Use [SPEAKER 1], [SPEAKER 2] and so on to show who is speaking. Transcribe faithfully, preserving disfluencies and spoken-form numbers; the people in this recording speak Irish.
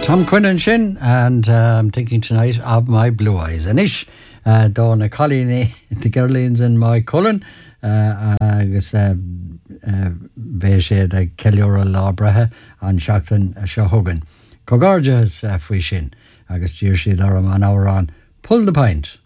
[SPEAKER 1] Tom Quinnan Shin, and uh, I'm thinking tonight of my blue eyes. And ish, uh, Donna Colleen, the Gerlines and my Cullen, agus bhé sé de ceiliúra lábrathe an seachtain seo thugann. Cogáirdeas faoi sin, agus tíir siad orm an ábharán Pull the Pint.